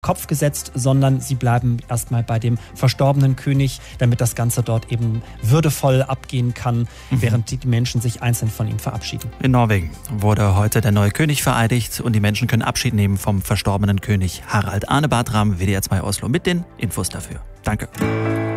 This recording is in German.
Kopf gesetzt, sondern sie bleiben erstmal bei dem verstorbenen König, damit das Ganze dort eben würdevoll abgehen kann, während die Menschen sich einzeln von ihm verabschieden. In Norwegen wurde heute der neue König vereidigt und die Menschen können Abschied nehmen vom verstorbenen König Harald. Arne Bartram, WDR 2 Oslo, mit den Infos dafür. Danke.